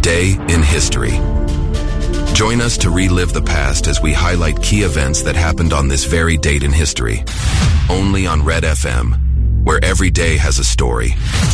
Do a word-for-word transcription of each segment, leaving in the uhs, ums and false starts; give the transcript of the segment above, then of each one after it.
Today in History. Join us to relive the past as we highlight key events that happened on this very date in history. Only on Red F M, where every day has a story.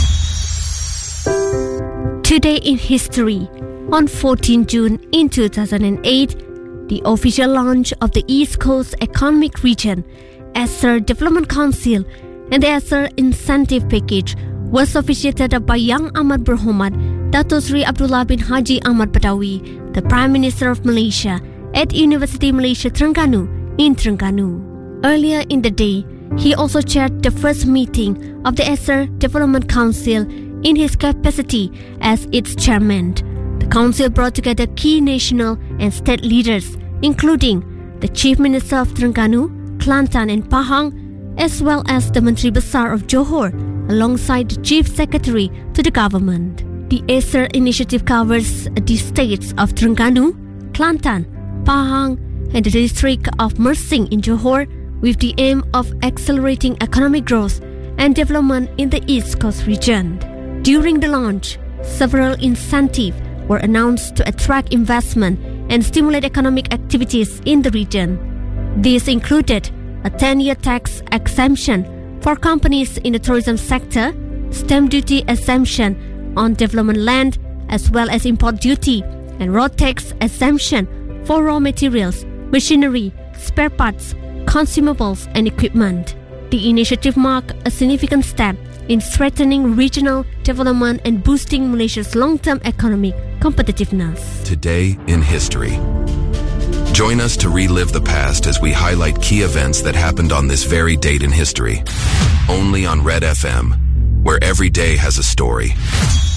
Today in History. On fourteenth June in two thousand eight, the official launch of the East Coast Economic Region, E S R Development Council, and the E S R Incentive Package was officiated by Yang Amat Berhormat Dato Sri Abdullah bin Haji Ahmad Badawi, the Prime Minister of Malaysia, at University Malaysia Terengganu in Terengganu. Earlier in the day, he also chaired the first meeting of the E S R Development Council in his capacity as its chairman. The council brought together key national and state leaders, including the Chief Minister of Terengganu, Kelantan and Pahang, as well as the Menteri Besar of Johor, alongside the Chief Secretary to the government. The E S R initiative covers the states of Terengganu, Kelantan, Pahang, and the district of Mersing in Johor, with the aim of accelerating economic growth and development in the East Coast region. During the launch, several incentives were announced to attract investment and stimulate economic activities in the region. These included a ten-year tax exemption for companies in the tourism sector, stamp duty exemption on development land, as well as import duty and road tax exemption for raw materials, machinery, spare parts, consumables and equipment. The initiative marked a significant step in strengthening regional development and boosting Malaysia's long-term economic competitiveness. Today in History. Join us to relive the past as we highlight key events that happened on this very date in history. Only on Red F M, where every day has a story.